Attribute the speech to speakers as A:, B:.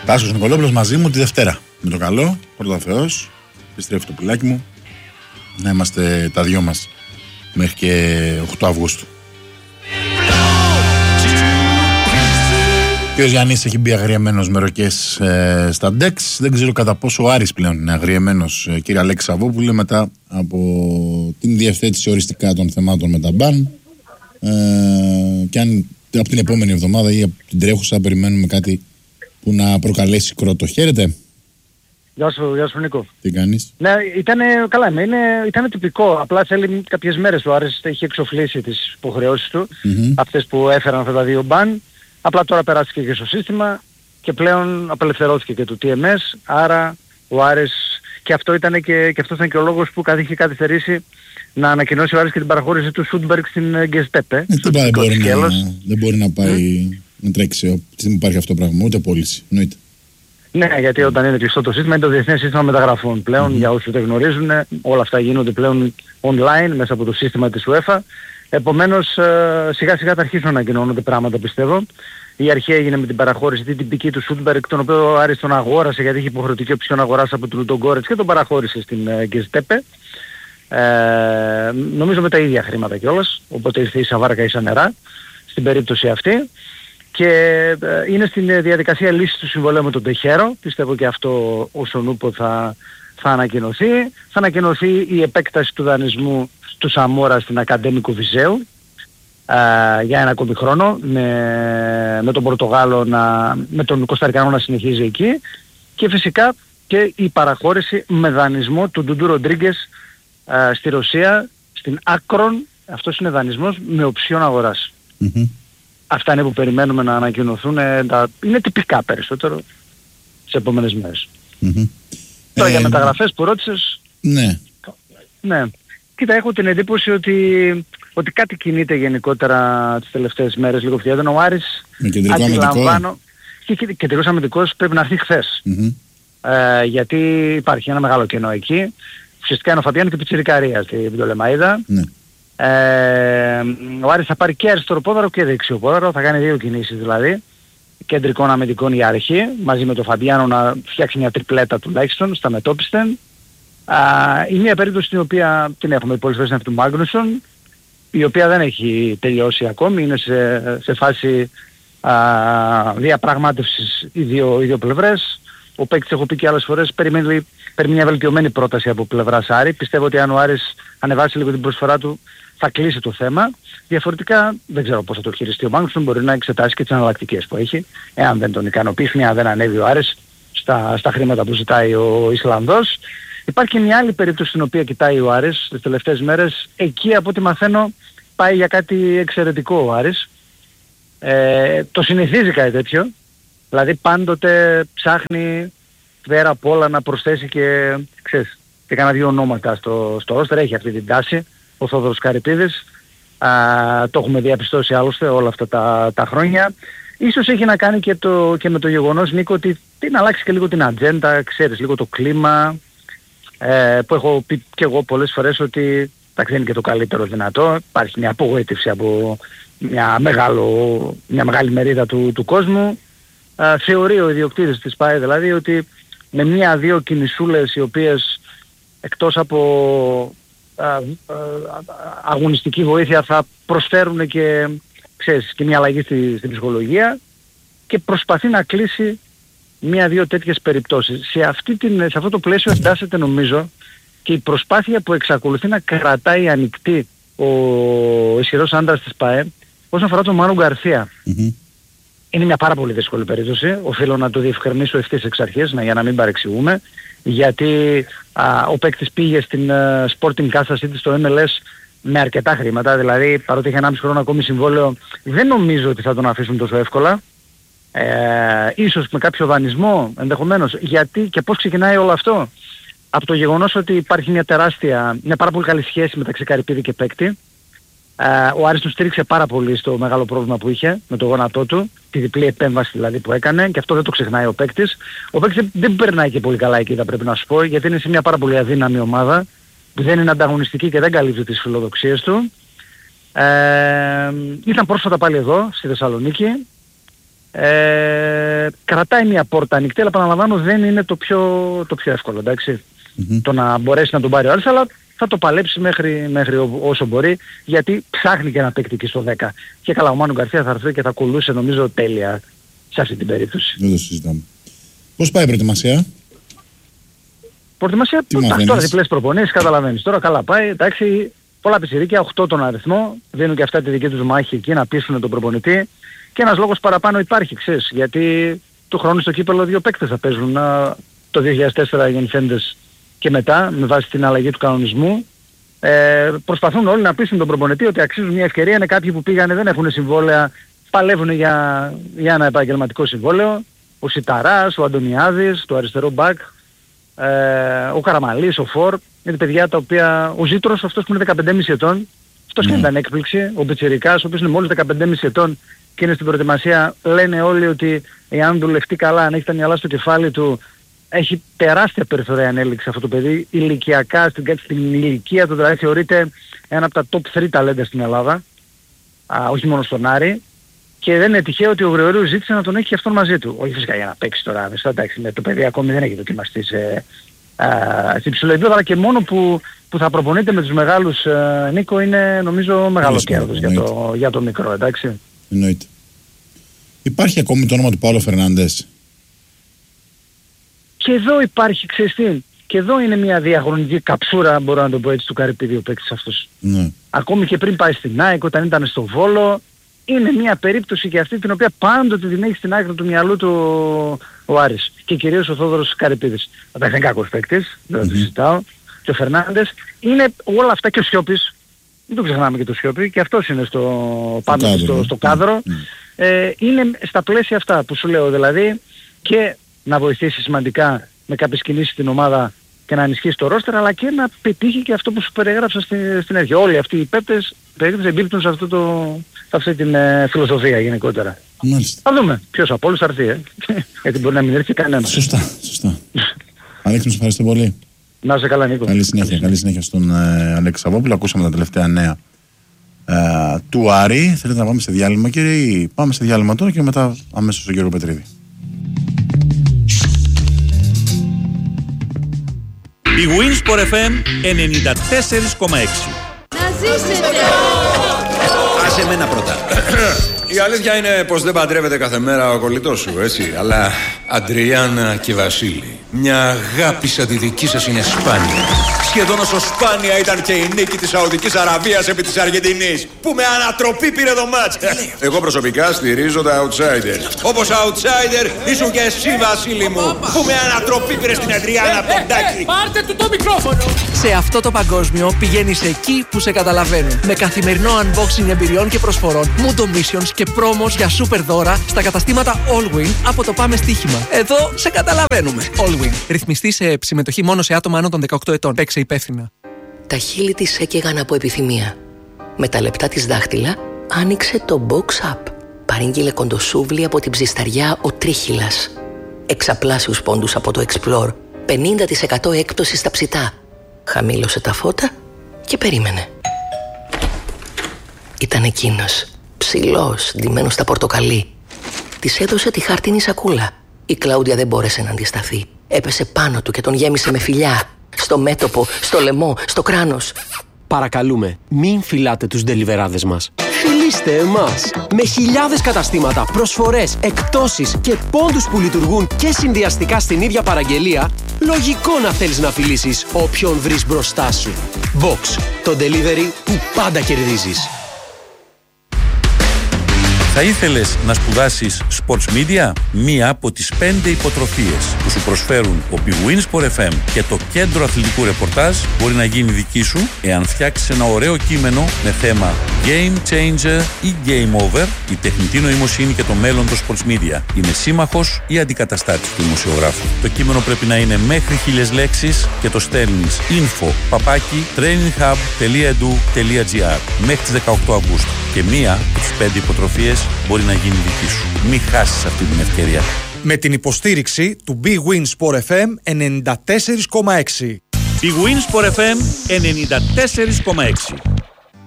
A: Τάσος Νικολόπουλος μαζί μου τη Δευτέρα. Με το καλό, πρώτα Θεός, επιστρέφει το πουλάκι μου. Να είμαστε τα δυο μας μέχρι και 8 Αυγούστου. Ο κ. Γιάννης έχει μπει αγριεμένος με ροκές στα ντεξ. Δεν ξέρω κατά πόσο ο Άρης πλέον είναι αγριεμένος, κύριε Αλέξη Σαββόπουλε, μετά από την διευθέτηση οριστικά των θεμάτων με τα μπαν. Και αν από την επόμενη εβδομάδα ή από την τρέχουσα περιμένουμε κάτι που να προκαλέσει κρότο. Χαίρετε.
B: Γεια σου Νίκο.
A: Τι κάνεις?
B: Ναι, ήταν τυπικό. Απλά θέλει κάποιες μέρες ο Άρης είχε εξοφλήσει τις υποχρεώσεις του, αυτές που έφεραν αυτά τα δύο μπαν. Απλά τώρα περάστηκε και στο σύστημα και πλέον απελευθερώθηκε και το TMS. Άρα ο Άρης, και αυτό ήταν και ο λόγος που είχε καθυστερήσει να ανακοινώσει ο Άρης και την παραχώρηση του Σούντμπεργκ στην Γκεζτέπε.
A: Δεν μπορεί να πάει να τρέξει δεν υπάρχει αυτό το πράγμα, ούτε πώληση. Εννοείται.
B: Ναι, γιατί όταν είναι κλειστό το σύστημα είναι το Διεθνές Σύστημα Μεταγραφών. Πλέον, για όσους δεν γνωρίζουν, όλα αυτά γίνονται πλέον online μέσα από το σύστημα της UEFA. Επομένως, σιγά σιγά θα αρχίσουν να ανακοινώνονται πράγματα, πιστεύω. Η αρχή έγινε με την παραχώρηση την τυπική του Σούντμπεργκ, τον οποίο ο Άρης τον αγόρασε γιατί είχε υποχρεωτική οψιόν αγοράς από τον Λουντογκόρετς και τον παραχώρησε στην Γκεζτέπε. Νομίζω με τα ίδια χρήματα κιόλας, οπότε ήρθε η σαβάρκα ίσα νερά στην περίπτωση αυτή. Και είναι στην διαδικασία λύσης του συμβολέου με τον Τεχέρο. Πιστεύω και αυτό όσον ούπο θα ανακοινωθεί. Θα ανακοινωθεί η επέκταση του δανεισμού του Σαμόρα στην Ακαδέμικο Βυζέου για ένα ακόμη χρόνο, με τον Πορτογάλο με τον Κωνσταρικανό να συνεχίζει εκεί, και φυσικά και η παραχώρηση με δανεισμό του Ντουντού Ροντρίγκες στη Ρωσία, στην Άκρον. Αυτός είναι δανεισμός με οψιόν αγοράς. Αυτά είναι που περιμένουμε να ανακοινωθούν. Είναι τυπικά περισσότερο τις επόμενες μέρες. Τώρα για μεταγραφές που ρώτησες. Ναι. Κοίτα, έχω την εντύπωση ότι κάτι κινείται γενικότερα τις τελευταίες μέρες, λίγο πιο έντονα. Ο Άρης, αντιλαμβάνω, και κεντρικός αμυντικός πρέπει να έρθει χθες. Γιατί υπάρχει ένα μεγάλο κενό εκεί. Ουσιαστικά είναι ο Φαμπιάνο και η Πιτσιρικαρία στην Πτολεμαΐδα. Ο Άρης θα πάρει και αριστεροπόδαρο και δεξιοπόδαρο, θα κάνει δύο κινήσεις δηλαδή. Κεντρικών αμυντικών για αρχή, μαζί με τον Φαμπιάνο να φτιάξει μια τριπλέτα τουλάχιστον στα μετόπιστεν. Η μία περίπτωση στην οποία την έχουμε πολλές φορές είναι αυτή του Μάγνουσον, η οποία δεν έχει τελειώσει ακόμη, είναι σε φάση διαπραγμάτευσης οι δύο πλευρές. Ο παίκτης, έχω πει και άλλες φορές, περιμένει μια βελτιωμένη πρόταση από πλευράς Άρη. Πιστεύω ότι αν ο Άρης ανεβάσει λίγο την προσφορά του θα κλείσει το θέμα. Διαφορετικά δεν ξέρω πώς θα το χειριστεί ο Μάγνουσον, μπορεί να εξετάσει και τις εναλλακτικές που έχει. Εάν δεν τον ικανοποιήσουν, εάν δεν ανέβει ο Άρης στα χρήματα που ζητάει ο Ισλανδός. Υπάρχει και μια άλλη περίπτωση στην οποία κοιτάει ο Άρης τις τελευταίες μέρες. Εκεί από ό,τι μαθαίνω πάει για κάτι εξαιρετικό ο Άρης. Το συνηθίζει κάτι τέτοιο. Δηλαδή πάντοτε ψάχνει πέρα απ' όλα να προσθέσει και κάνα δύο ονόματα στο roster. Έχει αυτή την τάση ο Θόδωρος Καρυπίδης. Το έχουμε διαπιστώσει άλλωστε όλα αυτά τα χρόνια. Ίσως έχει να κάνει και με το γεγονός, Νίκο, ότι την αλλάξει και λίγο την ατζέντα, ξέρεις, λίγο το κλίμα, που έχω πει και εγώ πολλές φορές ότι δεν είναι και το καλύτερο δυνατό. Υπάρχει μια απογοήτευση από μια μεγάλη μερίδα του κόσμου. Θεωρεί ο ιδιοκτήτης της ΠΑΕ δηλαδή ότι με μία-δύο κινησούλες οι οποίες εκτός από αγωνιστική βοήθεια θα προσφέρουν και μια αλλαγή στην ψυχολογία, και προσπαθεί να κλείσει μία-δύο τέτοιες περιπτώσεις. Σε αυτό το πλαίσιο εντάσσεται νομίζω και η προσπάθεια που εξακολουθεί να κρατάει ανοιχτή ο ισχυρός άντρας της ΠΑΕ όσον αφορά τον Μάνο Γκαρσία. Είναι μια πάρα πολύ δύσκολη περίπτωση, οφείλω να το διευκρινίσω ευθύς εξ αρχής, για να μην παρεξηγούμε, γιατί ο παίκτης πήγε στην Sporting Kansas City στο MLS με αρκετά χρήματα, δηλαδή παρότι είχε 1,5 χρόνο ακόμη συμβόλαιο, δεν νομίζω ότι θα τον αφήσουν τόσο εύκολα. Ίσως με κάποιο δανεισμό ενδεχομένως. Γιατί και πώς ξεκινάει όλο αυτό? Από το γεγονός ότι υπάρχει μια πάρα πολύ καλή σχέση μεταξύ Καρυπίδη και παίκτη. Ο Άρης του στήριξε πάρα πολύ στο μεγάλο πρόβλημα που είχε με το γόνατό του, τη διπλή επέμβαση δηλαδή που έκανε, και αυτό δεν το ξεχνάει ο παίκτης. Ο παίκτης δεν περνάει και πολύ καλά εκεί, θα πρέπει να σου πω, γιατί είναι σε μια πάρα πολύ αδύναμη ομάδα που δεν είναι ανταγωνιστική και δεν καλύπτει τις φιλοδοξίες του. Ήταν πρόσφατα πάλι εδώ στη Θεσσαλονίκη. κρατάει μια πόρτα ανοιχτή, αλλά επαναλαμβάνω δεν είναι το πιο εύκολο, εντάξει. Το να μπορέσει να τον πάρει ο Άρης, αλλά θα το παλέψει μέχρι όσο μπορεί, γιατί ψάχνει και ένα παίκτη εκεί στο 10. Και καλά, ο Μάνου Γκαρσία θα έρθει και θα κουλούσε νομίζω τέλεια σε αυτή την περίπτωση.
A: Δεν το συζητάμε. Πώς πάει η προετοιμασία?
B: Προετοιμασία, τώρα διπλές προπονήσεις, καταλαβαίνεις. Τώρα καλά πάει, εντάξει, πολλά πιτσιρίκια, 8 τον αριθμό, δίνουν και αυτά τη δική τους μάχη εκεί να πείσουν τον προπονητή. Και ένας λόγος παραπάνω υπάρχει, ξέρεις, γιατί του χρόνου στο κύπελλο 2 παίκτες θα παίζουν το 2004 γεννηθέντες και μετά, με βάση την αλλαγή του κανονισμού. Προσπαθούν όλοι να πείσουν τον προπονητή ότι αξίζουν μια ευκαιρία. Είναι κάποιοι που πήγανε, δεν έχουν συμβόλαια, παλεύουν για ένα επαγγελματικό συμβόλαιο. Ο Σιταράς, ο Αντωνιάδης, το αριστερό μπακ, ο Καραμαλής, ο Φορ. Είναι παιδιά τα οποία, ο Ζήτρος, αυτός που είναι 15,5 ετών, αυτός δεν ήταν έκπληξη. Ο Πιτσιρικάς, ο οποίος είναι μόλις 15,5 ετών και είναι στην προετοιμασία, λένε όλοι ότι εάν δουλευτεί καλά, αν έχει τα μυαλά στο κεφάλι του, έχει τεράστια περιθώρια ανέλυξη αυτό το παιδί. Ηλικιακά, στην ηλικία του δηλαδή θεωρείται ένα από τα top 3 ταλέντα στην Ελλάδα, όχι μόνο στον Άρη. Και δεν είναι τυχαίο ότι ο Γρηγορίου ζήτησε να τον έχει και αυτόν μαζί του. Όχι φυσικά για να παίξει τώρα, εντάξει, το παιδί ακόμη δεν έχει δοκιμαστεί σε υψηλό επίπεδο, αλλά και μόνο που θα προπονείται με τους μεγάλους, Νίκο, είναι νομίζω μεγάλο κέρδος για το μικρό, εντάξει.
A: Εννοείται. Υπάρχει ακόμη το όνομα του Πάολο Φερνάντες?
B: Και εδώ υπάρχει, ξέρεις τι, και εδώ είναι μια διαχρονική καψούρα, μπορώ να το πω έτσι, του Καρυπίδη ο παίκτης αυτός.
A: Ναι.
B: Ακόμη και πριν πάει στην ΑΕΚ, όταν ήταν στο Βόλο, είναι μια περίπτωση και αυτή την οποία πάντοτε την έχει στην άκρη του μυαλού του ο Άρης. Και κυρίως ο Θόδωρος Καρυπίδης. Δεν είναι κακός παίκτης, δεν το συζητάω. Και ο Φερνάντες είναι όλα αυτά, και ο Σιώπης. Δεν το ξεχνάμε και το Σιώπη, και αυτός είναι στο κάδρο. Είναι στα πλαίσια αυτά που σου λέω, δηλαδή, και να βοηθήσει σημαντικά με κάποιες κινήσεις στην ομάδα και να ενισχύσει το ρόστερ, αλλά και να πετύχει και αυτό που σου περιέγραψα στην αρχή. Όλοι αυτοί οι παίκτες εμπίπτουν σε αυτή την φιλοσοφία γενικότερα.
A: Μάλιστα.
B: Θα δούμε ποιος από όλους θα έρθει, γιατί μπορεί να μην έρθει κανένας.
A: Σωστά. Αλέξη, μας ευχαριστώ πολύ.
B: Να είσαι καλά, Νίκο.
A: Καλή συνέχεια στον Αλέξη Σαββόπουλο. Ακούσαμε τα τελευταία νέα του Άρη. Θέλετε να πάμε σε διάλειμμα, κύριε? Πάμε σε διάλειμμα τώρα και μετά αμέσως στον κύριο Πετρίδη.
C: Η Winsport FM 94,6.
D: Να ζήσετε!
C: Άσε εμένα πρώτα.
E: Η αλήθεια είναι πως δεν παντρεύεται κάθε μέρα ο κολλητός σου, έτσι. Αλλά Αντριάννα και Βασίλη, μια αγάπη σαν τη δική σας είναι σπάνια. Σχεδόν όσο σπάνια ήταν και η νίκη της Σαουδικής Αραβίας επί της Αργεντινής, που με ανατροπή πήρε το μάτς. Εγώ προσωπικά στηρίζω τα outsider. Όπως outsider ήσουν και εσύ, Βασίλη μου, που με ανατροπή πήρε στην Αντριάννα Ποντάκη.
D: Πάρτε του το μικρόφωνο!
F: Σε αυτό το παγκόσμιο πηγαίνεις εκεί που σε καταλαβαίνουν. Με καθημερινό unboxing εμπειριών και προσφορών, Mundo Missions και promos για super δώρα στα καταστήματα Allwin από το Πάμε Στοίχημα. Εδώ σε καταλαβαίνουμε. Allwin. Ρυθμιστή σε συμμετοχή μόνο σε άτομα άνω των 18 ετών. Παίξε υπεύθυνα.
G: Τα χείλη της έκαιγαν από επιθυμία. Με τα λεπτά της δάχτυλα άνοιξε το Box Up. Παρήγγειλε κοντοσούβλι από την ψισταριά ο Τρίχυλας. Εξαπλάσιους πόντους από το Explore. 50% έκπτωση στα ψητά. Χαμήλωσε τα φώτα και περίμενε. Ήταν εκείνος, ψηλός, ντυμένος στα πορτοκαλί. Της έδωσε τη χάρτινη σακούλα. Η Κλάουδια δεν μπόρεσε να αντισταθεί. Έπεσε πάνω του και τον γέμισε με φιλιά. Στο μέτωπο, στο λαιμό, στο κράνος.
H: Παρακαλούμε, μην φυλάτε τους ντελιβεράδες μας. Φιλήστε εμάς. Με χιλιάδες καταστήματα, προσφορές, εκπτώσεις και πόντους που λειτουργούν και συνδυαστικά στην ίδια παραγγελία, λογικό να θέλεις να φιλήσεις όποιον βρεις μπροστά σου. Box, το delivery που πάντα κερδίζεις.
C: Θα ήθελες να σπουδάσεις Sports Media? Μία από τις 5 υποτροφίες που σου προσφέρουν ο Big Win Sport FM και το Κέντρο Αθλητικού Ρεπορτάζ μπορεί να γίνει δική σου εάν φτιάξεις ένα ωραίο κείμενο με θέμα Game Changer ή Game Over. Η τεχνητή νοημοσύνη και το μέλλον των Sports Media είναι σύμμαχος ή αντικαταστάτης του δημοσιογράφου. Το κείμενο πρέπει να είναι μέχρι 1000 λέξεις και το στέλνεις info@traininghub.edu.gr μέχρι τις 18 Αυγούστου. Και μία από τις 5 υποτροφίες μπορεί να γίνει δική σου. Μην χάσεις αυτή την ευκαιρία.
I: Με την υποστήριξη του Big Win Sport FM 94,6.
C: Big Win Sport FM 94,6.